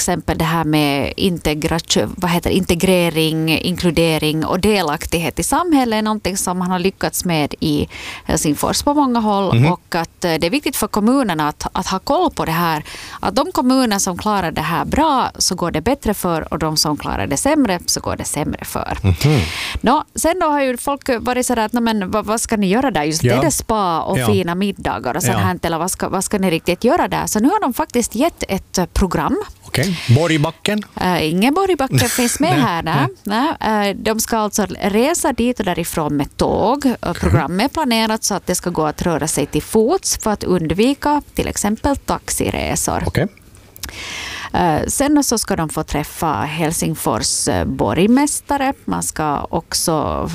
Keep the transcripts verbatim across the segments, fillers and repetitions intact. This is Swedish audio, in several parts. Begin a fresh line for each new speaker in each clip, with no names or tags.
exempel det här med integration, vad heter, integrering, inkludering och delaktighet i samhället är någonting som man har lyckats med i Helsingfors på många håll. Mm. Och att det är viktigt för kommunerna att, att ha koll på det här. Att de kommuner som klarar det här bra så går det bättre för, och de som klarar det sämre så går det sämre för. Mm. Nå, sen då har ju folk varit sådär att men, vad, vad ska ni göra där? Just ja. det är spa och ja. fina middagar och sånt ja. här, eller vad ska, vad ska ni riktigt göra där? Så nu har de faktiskt gett ett program.
Okej, okay. Borgbacken?
Uh, ingen Borgbacken finns med här. Nej. Nej. Uh, de ska alltså resa dit och därifrån med tåg. Okay. Programmet är planerat så att det ska gå att röra sig till fots för att undvika till exempel taxiresor.
Okej. Okay.
Sen så ska de få träffa Helsingfors borgmästare. Man ska också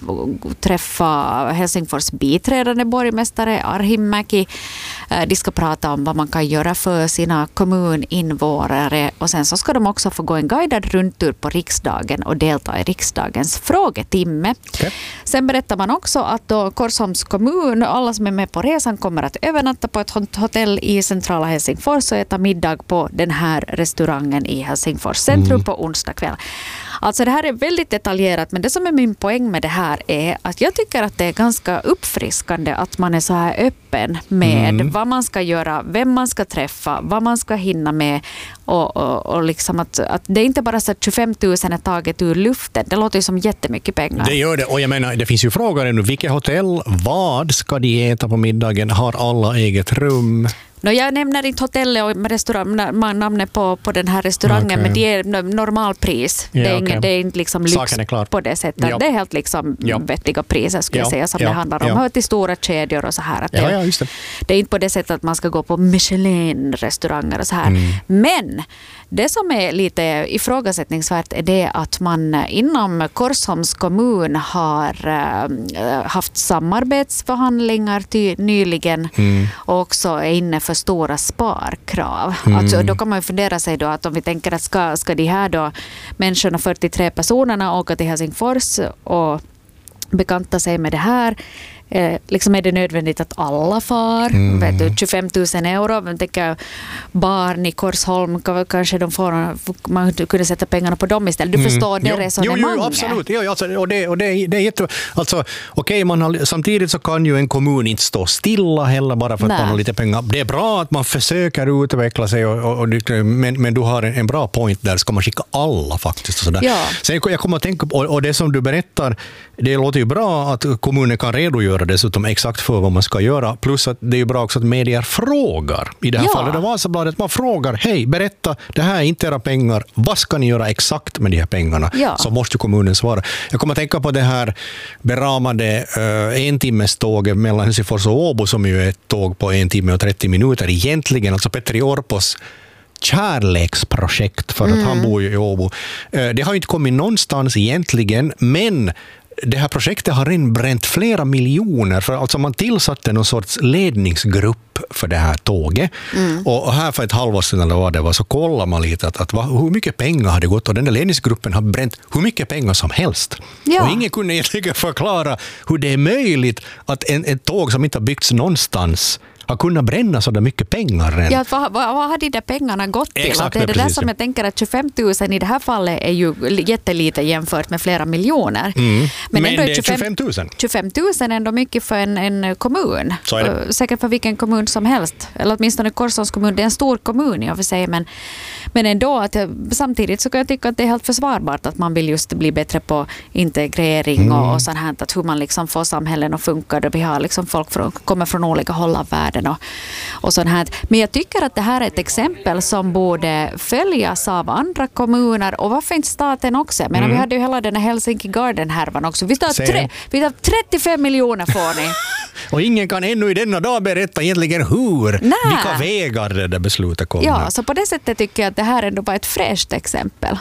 träffa Helsingfors biträdande borgmästare Arhimäki. De ska prata om vad man kan göra för sina kommuninvånare. Och sen så ska de också få gå en guidad rundtur på riksdagen och delta i riksdagens frågetimme. Okay. Sen berättar man också att då Korsholms kommun, alla som är med på resan, kommer att övernatta på ett hotell i centrala Helsingfors och äta middag på den här restaurangen i Helsingfors centrum mm. på onsdag kväll. Alltså det här är väldigt detaljerat, men det som är min poäng med det här är att jag tycker att det är ganska uppfriskande att man är så här öppen med mm. vad man ska göra, vem man ska träffa, vad man ska hinna med och, och, och liksom att, att det är inte bara så att tjugofem tusen är taget ur luften. Det låter ju som jättemycket pengar.
Det gör det, och jag menar, det finns ju frågor ännu. Vilket hotell, vad ska de äta på middagen? Har alla eget rum?
No, jag nämner inte hotellet och restaurang, namnet på, på den här restaurangen, okay. men det är normalpris.
Ja,
det, är
okay.
ing, det är inte liksom lyx är på det sättet. Ja. Det är helt liksom ja. vettiga priser skulle jag säga som ja. det handlar om. Ja. Hör till stora kedjor och så här. Att
ja,
det,
ja, just det.
det är inte på det sättet att man ska gå på Michelin-restauranger och så här. Mm. Men det som är lite ifrågasättningsvärt är det att man inom Korsholms kommun har äh, haft samarbetsförhandlingar ty, nyligen mm. och också är inne för stora sparkrav. Mm. Alltså, då kan man ju fundera sig då att om vi tänker att ska, ska de här då människorna, fyrtiotre personerna, åka till Helsingfors och bekanta sig med det här. Eh, liksom är det nödvändigt att alla far? Mm. Vet du, tjugofem tusen euro. Men tänker barn i Korsholm, kanske de får, man kunde sätta pengarna på dem istället. Du mm. förstår det resonemanget.
Jo, jo, absolut. Jo, alltså, och det, och det, det är jätte, alltså, okej, man har, samtidigt så kan ju en kommun inte stå stilla heller bara för att Nej. man har lite pengar. Det är bra att man försöker utveckla sig, och, och, och, men, men du har en, en bra point där. Ska man skicka alla faktiskt? Och sådär. Ja. Sen jag kommer att tänka på, och det som du berättar, det låter ju bra att kommunen kan redogöra dessutom exakt för vad man ska göra. Plus att det är bra också att medier frågar. I det här ja. fallet det Vasabladet, man frågar, hej, berätta, det här är inte era pengar. Vad ska ni göra exakt med de här pengarna? Ja. Så måste ju kommunen svara. Jag kommer att tänka på det här beramade uh, en timmes tåget mellan Helsingfors och Åbo, som ju är ett tåg på en timme och trettio minuter. Egentligen, alltså Petteri Orpos kärleksprojekt, för att mm. han bor ju i Åbo. Uh, det har ju inte kommit någonstans egentligen, men det här projektet har redan bränt flera miljoner, för alltså man tillsatte någon sorts ledningsgrupp för det här tåget. Mm. Och här för ett halvår sedan eller vad det var, så kollar man lite att, att vad, hur mycket pengar har det gått, och den där ledningsgruppen har bränt hur mycket pengar som helst. Ja. Och ingen kunde egentligen förklara hur det är möjligt att en, ett tåg som inte har byggts någonstans har kunnat bränna så där mycket pengar redan.
Ja, vad, vad, vad har de där pengarna gått till?
Exakt,
det är det
precis.
där som jag tänker att tjugofem tusen i det här fallet är ju jättelite jämfört med flera miljoner.
Mm. Men,
Men
ändå det är tjugofem tusen.
tjugofem tusen är ändå mycket för en, en kommun.
Så är det.
Säkert för vilken kommun som helst. Eller åtminstone Korsholms kommun. Det är en stor kommun, jag vill säga. Men, men ändå, att jag, samtidigt så kan jag tycka att det är helt försvarbart att man vill just bli bättre på integrering mm. och, och sånt här. Att hur man liksom får samhällen att funka. Då vi har liksom folk från, kommer från olika håll av världen och och sånt här. Men jag tycker att det här är ett exempel som borde följas av andra kommuner, och varför inte staten också? Jag menar, mm. vi hade ju hela den här Helsinki Garden-härvan också. Vi tar, tre, vi tar trettiofem miljoner får ni.
Och ingen kan ännu i denna dag berätta egentligen hur, Nä. vilka vägar det där beslutet kommer.
Ja, så på det sättet tycker jag att det här ändå var ett fräscht exempel.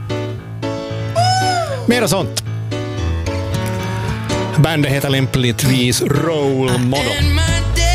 Mera sånt. Bandet heter lämpligtvis Role Model.